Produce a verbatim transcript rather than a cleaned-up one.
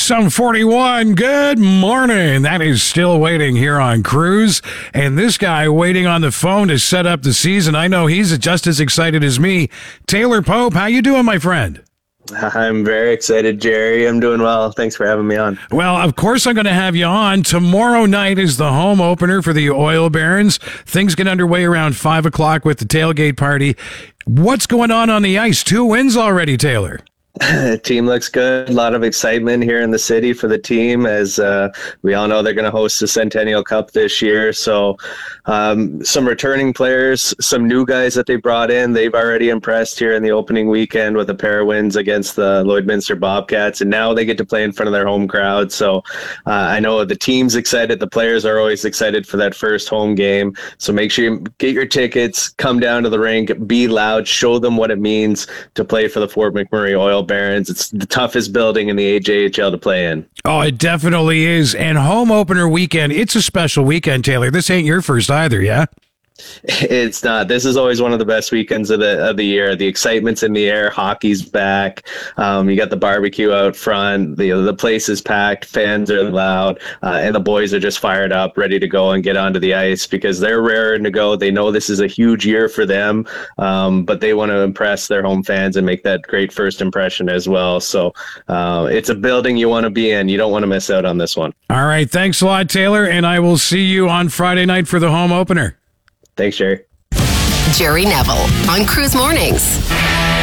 seven forty-one, good morning. That is still waiting here on Cruise. And this guy waiting on the phone to set up the season, I know he's just as excited as me. Taylor Pope, how you doing, my friend? I'm very excited, Jerry. I'm doing well. Thanks for having me on. Well, of course I'm going to have you on. Tomorrow night is the home opener for the Oil Barons. Things get underway around five o'clock with the tailgate party. What's going on on the ice? Two wins already, Taylor. Team looks good. A lot of excitement here in the city for the team, as uh, we all know they're going to host the Centennial Cup this year. So um, some returning players, some new guys that they brought in, they've already impressed here in the opening weekend with a pair of wins against the Lloydminster Bobcats, and now they get to play in front of their home crowd. So uh, I know the team's excited. The players are always excited for that first home game. So make sure you get your tickets, come down to the rink, be loud, show them what it means to play for the Fort McMurray Oil Barons. It's the toughest building in the A J H L to play in. Oh, it definitely is. And home opener weekend, it's a special weekend, Taylor. This ain't your first either, yeah? It's not. This is always one of the best weekends of the of the year. The excitement's in the air. Hockey's back. Um, you got the barbecue out front. The the place is packed. Fans are loud, uh, and the boys are just fired up, ready to go and get onto the ice because they're raring to go. They know this is a huge year for them, um, but they want to impress their home fans and make that great first impression as well. So uh, it's a building you want to be in. You don't want to miss out on this one. All right. Thanks a lot, Taylor, and I will see you on Friday night for the home opener. Thanks, Jerry. Jerry Neville on Cruise Mornings.